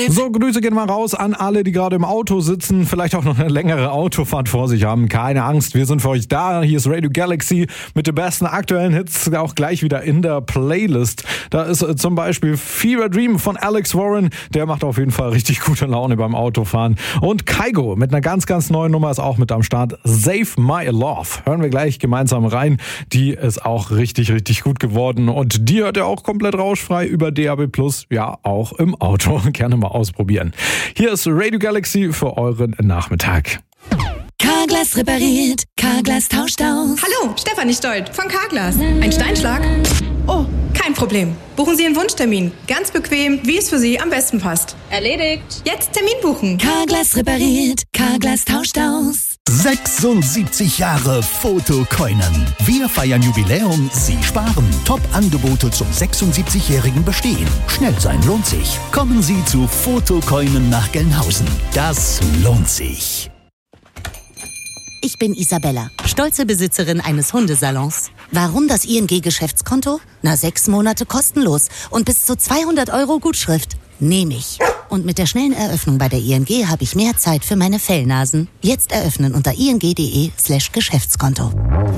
So, Grüße gehen mal raus an alle, die gerade im Auto sitzen, vielleicht auch noch eine längere Autofahrt vor sich haben. Keine Angst, wir sind für euch da. Hier ist Radio Galaxy mit den besten aktuellen Hits, auch gleich wieder in der Playlist. Da ist zum Beispiel Fever Dream von Alex Warren, der macht auf jeden Fall richtig gute Laune beim Autofahren. Und Kygo mit einer ganz, ganz neuen Nummer ist auch mit am Start. Save My Love. Hören wir gleich gemeinsam rein. Die ist auch richtig, richtig gut geworden. Und die hört ihr auch komplett rauschfrei über DAB+, ja auch im Auto. Gerne mal ausprobieren. Hier ist Radio Galaxy für euren Nachmittag. Carglass repariert, Carglass tauscht aus. Hallo, Stefanie Stolt von Carglass. Ein Steinschlag? Oh, kein Problem. Buchen Sie Ihren Wunschtermin. Ganz bequem, wie es für Sie am besten passt. Erledigt. Jetzt Termin buchen. Carglass repariert, Carglass tauscht aus. 76 Jahre Fotokoinen. Wir feiern Jubiläum, Sie sparen. Top-Angebote zum 76-jährigen Bestehen. Schnell sein lohnt sich. Kommen Sie zu Fotokoinen nach Gelnhausen. Das lohnt sich. Ich bin Isabella, stolze Besitzerin eines Hundesalons. Warum das ING-Geschäftskonto? 6 Monate kostenlos und bis zu 200 € Gutschrift. Nehme ich. Und mit der schnellen Eröffnung bei der ING habe ich mehr Zeit für meine Fellnasen. Jetzt eröffnen unter ing.de/Geschäftskonto.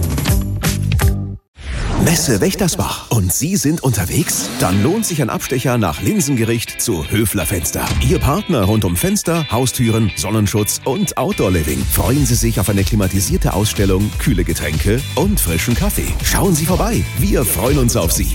Messe Wächtersbach. Und Sie sind unterwegs? Dann lohnt sich ein Abstecher nach Linsengericht zu Höfler Fenster. Ihr Partner rund um Fenster, Haustüren, Sonnenschutz und Outdoor-Living. Freuen Sie sich auf eine klimatisierte Ausstellung, kühle Getränke und frischen Kaffee. Schauen Sie vorbei. Wir freuen uns auf Sie.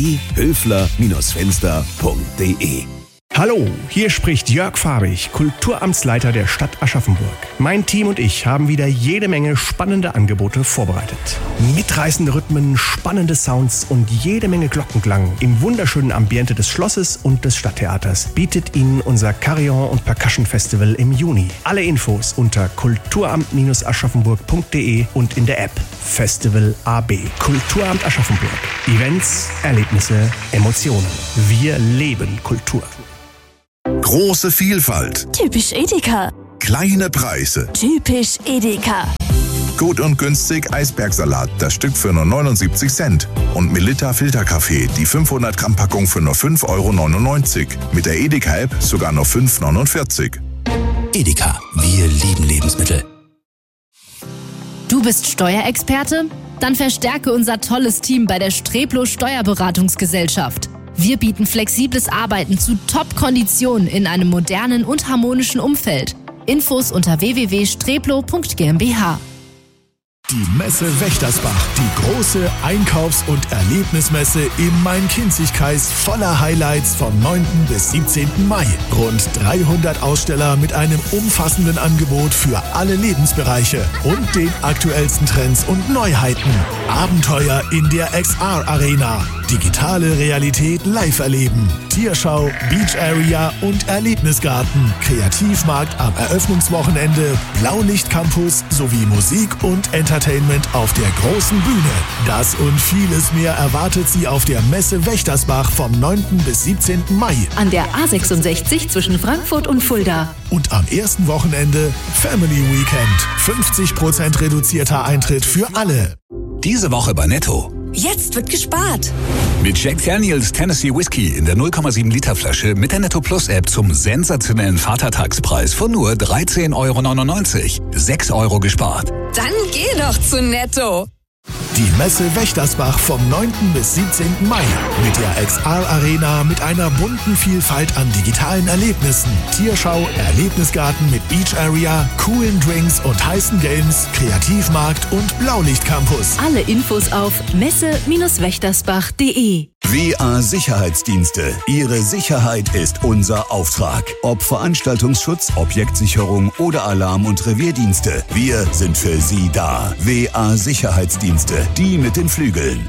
www.höfler-fenster.de. Hallo, hier spricht Jörg Farbig, Kulturamtsleiter der Stadt Aschaffenburg. Mein Team und ich haben wieder jede Menge spannende Angebote vorbereitet. Mitreißende Rhythmen, spannende Sounds und jede Menge Glockenklang im wunderschönen Ambiente des Schlosses und des Stadttheaters bietet Ihnen unser Carillon und Percussion Festival im Juni. Alle Infos unter kulturamt-aschaffenburg.de und in der App Festival AB. Kulturamt Aschaffenburg. Events, Erlebnisse, Emotionen. Wir leben Kultur. Große Vielfalt. Typisch Edeka. Kleine Preise. Typisch Edeka. Gut und günstig Eisbergsalat, das Stück für nur 79 Cent. Und Melitta Filterkaffee, die 500 Gramm Packung für nur 5,99 €. Mit der Edeka-App sogar nur 5,49 €. Edeka, wir lieben Lebensmittel. Du bist Steuerexperte? Dann verstärke unser tolles Team bei der Streplo Steuerberatungsgesellschaft. Wir bieten flexibles Arbeiten zu Top-Konditionen in einem modernen und harmonischen Umfeld. Infos unter www.streplo.gmbH. Die Messe Wächtersbach, die große Einkaufs- und Erlebnismesse im Main-Kinzig-Kreis voller Highlights vom 9. bis 17. Mai. Rund 300 Aussteller mit einem umfassenden Angebot für alle Lebensbereiche und den aktuellsten Trends und Neuheiten. Abenteuer in der XR-Arena. Digitale Realität live erleben. Tierschau, Beach Area und Erlebnisgarten. Kreativmarkt am Eröffnungswochenende, Blaulicht-Campus sowie Musik und Entertainment auf der großen Bühne. Das und vieles mehr erwartet Sie auf der Messe Wächtersbach vom 9. bis 17. Mai. An der A66 zwischen Frankfurt und Fulda. Und am ersten Wochenende Family Weekend. 50% reduzierter Eintritt für alle. Diese Woche bei Netto. Jetzt wird gespart. Mit Jack Daniels Tennessee Whiskey in der 0,7 Liter Flasche mit der Netto Plus App zum sensationellen Vatertagspreis von nur 13,99 €. 6 € gespart. Dann geh doch zu Netto. Die Messe Wächtersbach vom 9. bis 17. Mai mit der XR-Arena mit einer bunten Vielfalt an digitalen Erlebnissen. Tierschau, Erlebnisgarten mit Beach Area, coolen Drinks und heißen Games, Kreativmarkt und Blaulicht-Campus. Alle Infos auf messe-wächtersbach.de. WA Sicherheitsdienste. Ihre Sicherheit ist unser Auftrag. Ob Veranstaltungsschutz, Objektsicherung oder Alarm- und Revierdienste. Wir sind für Sie da. WA Sicherheitsdienste. Die mit den Flügeln.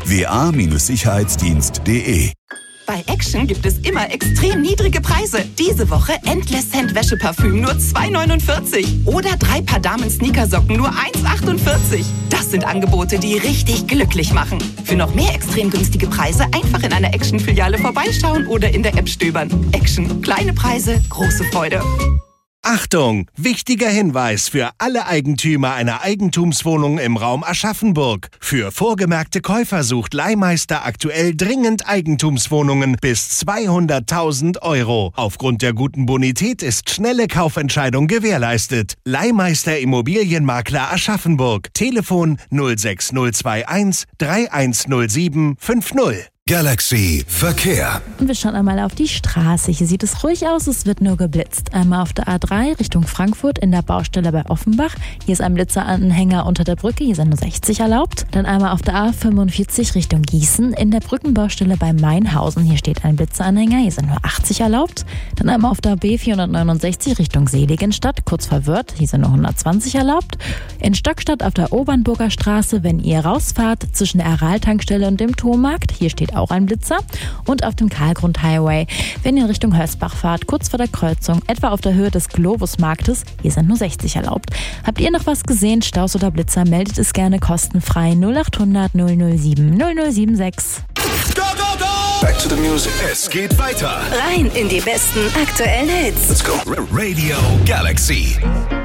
wa-sicherheitsdienst.de. Bei Action gibt es immer extrem niedrige Preise. Diese Woche Endless Scent Wäscheparfüm nur 2,49 € oder 3 Paar Damen-Sneakersocken nur 1,48 €. Das sind Angebote, die richtig glücklich machen. Für noch mehr extrem günstige Preise einfach in einer Action-Filiale vorbeischauen oder in der App stöbern. Action. Kleine Preise, große Freude. Achtung! Wichtiger Hinweis für alle Eigentümer einer Eigentumswohnung im Raum Aschaffenburg. Für vorgemerkte Käufer sucht Leihmeister aktuell dringend Eigentumswohnungen bis 200.000 €. Aufgrund der guten Bonität ist schnelle Kaufentscheidung gewährleistet. Leihmeister Immobilienmakler Aschaffenburg. Telefon 06021 3107 50. Galaxy Verkehr. Und wir schauen einmal auf die Straße. Hier sieht es ruhig aus, es wird nur geblitzt. Einmal auf der A3 Richtung Frankfurt in der Baustelle bei Offenbach. Hier ist ein Blitzeranhänger unter der Brücke, hier sind nur 60 erlaubt. Dann einmal auf der A45 Richtung Gießen in der Brückenbaustelle bei Mainhausen. Hier steht ein Blitzeranhänger, hier sind nur 80 erlaubt. Dann einmal auf der B469 Richtung Seligenstadt, kurz verwirrt, hier sind nur 120 erlaubt. In Stockstadt auf der Obernburger Straße, wenn ihr rausfahrt, zwischen der Aral-Tankstelle und dem Turmmarkt, hier steht auch ein Blitzer. Und auf dem Karlgrund-Highway, wenn ihr in Richtung Hösbach fahrt, kurz vor der Kreuzung, etwa auf der Höhe des Globus-Marktes, hier sind nur 60 erlaubt. Habt ihr noch was gesehen, Staus oder Blitzer, meldet es gerne kostenfrei 0800 007 0076. Go, go, go! Back to the music. Es geht weiter. Rein in die besten aktuellen Hits. Let's go. Radio Galaxy.